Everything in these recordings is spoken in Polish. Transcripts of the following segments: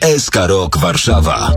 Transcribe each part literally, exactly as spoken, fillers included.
S K Rok Warszawa.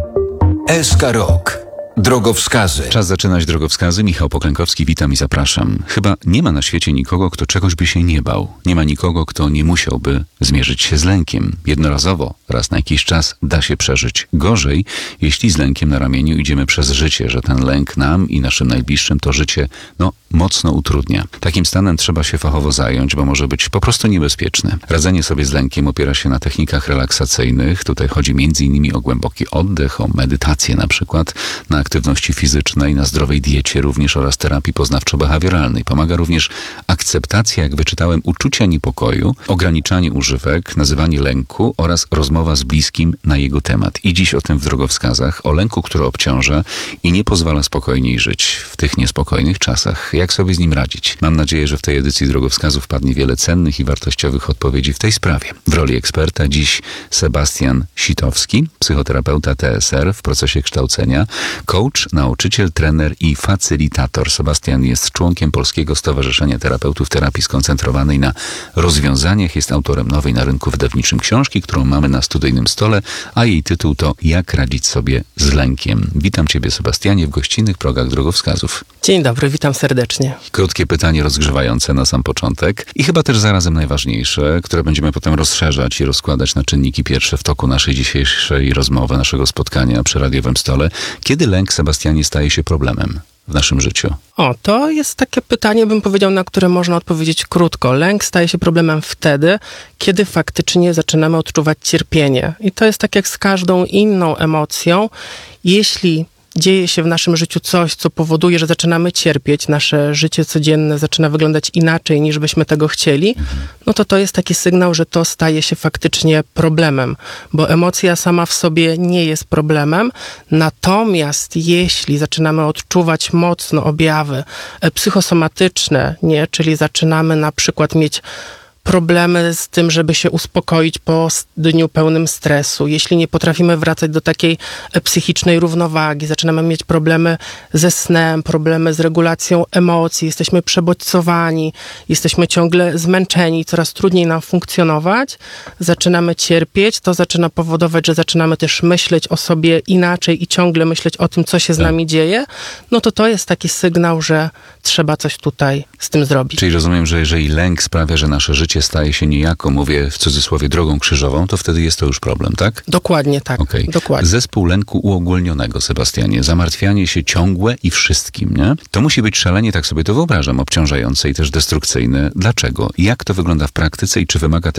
S K Rok. Drogowskazy. Czas zaczynać drogowskazy. Michał Poklękowski, witam i zapraszam. Chyba nie ma na świecie nikogo, kto czegoś by się nie bał. Nie ma nikogo, kto nie musiałby zmierzyć się z lękiem. Jednorazowo, raz na jakiś czas da się przeżyć. Gorzej, jeśli z lękiem na ramieniu idziemy przez życie, że ten lęk nam i naszym najbliższym to życie, no, mocno utrudnia. Takim stanem trzeba się fachowo zająć, bo może być po prostu niebezpieczny. Radzenie sobie z lękiem opiera się na technikach relaksacyjnych. Tutaj chodzi między innymi o głęboki oddech, o medytację na przykład, na aktywności fizycznej, na zdrowej diecie również oraz terapii poznawczo-behawioralnej. Pomaga również akceptacja, jak wyczytałem, uczucia niepokoju, ograniczanie używek, nazywanie lęku oraz rozmowa z bliskim na jego temat. I dziś o tym w drogowskazach, o lęku, który obciąża i nie pozwala spokojniej żyć w tych niespokojnych czasach. Jak sobie z nim radzić? Mam nadzieję, że w tej edycji drogowskazów padnie wiele cennych i wartościowych odpowiedzi w tej sprawie. W roli eksperta dziś Sebastian Sitowski, psychoterapeuta T S R w procesie kształcenia, coach, nauczyciel, trener i facylitator. Sebastian jest członkiem Polskiego Stowarzyszenia Terapeutów Terapii Skoncentrowanej na Rozwiązaniach. Jest autorem nowej na rynku wydawniczym książki, którą mamy na studyjnym stole, a jej tytuł to Jak radzić sobie z lękiem. Witam Ciebie, Sebastianie, w gościnnych progach drogowskazów. Dzień dobry, witam serdecznie. Krótkie pytanie rozgrzewające na sam początek i chyba też zarazem najważniejsze, które będziemy potem rozszerzać i rozkładać na czynniki pierwsze w toku naszej dzisiejszej rozmowy, naszego spotkania przy radiowym stole. Kiedy lęk, Sebastianie, staje się problemem w naszym życiu? O, to jest takie pytanie, bym powiedział, na które można odpowiedzieć krótko. Lęk staje się problemem wtedy, kiedy faktycznie zaczynamy odczuwać cierpienie. I to jest tak jak z każdą inną emocją. Jeśli dzieje się w naszym życiu coś, co powoduje, że zaczynamy cierpieć, nasze życie codzienne zaczyna wyglądać inaczej, niż byśmy tego chcieli, no to to jest taki sygnał, że to staje się faktycznie problemem, bo emocja sama w sobie nie jest problemem, natomiast jeśli zaczynamy odczuwać mocno objawy psychosomatyczne, nie, czyli zaczynamy na przykład mieć problemy z tym, żeby się uspokoić po dniu pełnym stresu. Jeśli nie potrafimy wracać do takiej psychicznej równowagi, zaczynamy mieć problemy ze snem, problemy z regulacją emocji, jesteśmy przebodźcowani, jesteśmy ciągle zmęczeni, coraz trudniej nam funkcjonować, zaczynamy cierpieć, to zaczyna powodować, że zaczynamy też myśleć o sobie inaczej i ciągle myśleć o tym, co się z tak. nami dzieje, no to to jest taki sygnał, że trzeba coś tutaj z tym zrobić. Czyli rozumiem, że jeżeli lęk sprawia, że nasze życie staje się niejako, mówię w cudzysłowie, drogą krzyżową, to wtedy jest to już problem, tak? Dokładnie tak. Okay. Dokładnie. Zespół lęku uogólnionego, Sebastianie, zamartwianie się ciągłe i wszystkim, nie? To musi być szalenie, tak sobie to wyobrażam, obciążające i też destrukcyjne. Dlaczego? Jak to wygląda w praktyce i czy wymaga